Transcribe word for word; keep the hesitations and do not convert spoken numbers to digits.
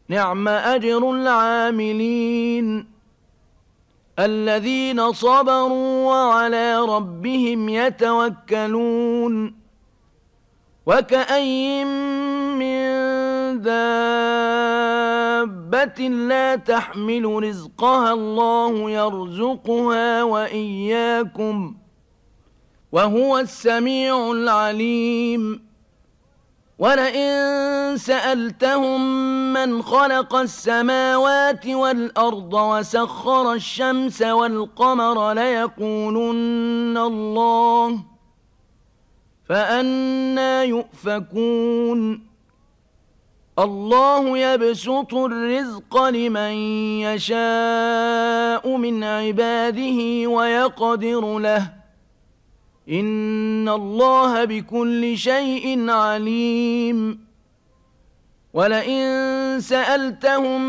نعم أجر العاملين الذين صبروا وعلى ربهم يتوكلون وكأين من دابة لا تحمل رزقها الله يرزقها وإياكم وهو السميع العليم ولئن سألتهم من خلق السماوات والأرض وسخر الشمس والقمر ليقولن الله فأنى يؤفكون الله يبسط الرزق لمن يشاء من عباده ويقدر له إن الله بكل شيء عليم ولئن سألتهم